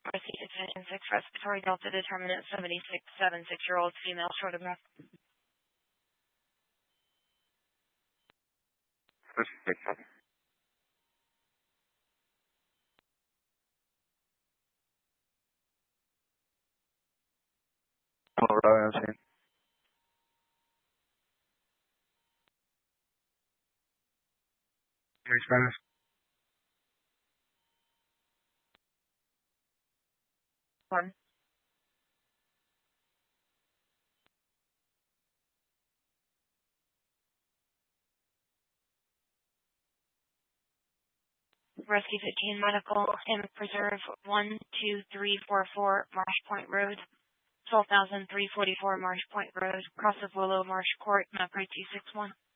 Rescue Division 6, Respiratory Delta Determinant 76, 6-year-old female, short of breath. Spanish. One. Rescue 15 Medical in Preserve 12344 Marsh Point Road, 12,344 Marsh Point Road, cross of Willow Marsh Court, map 261.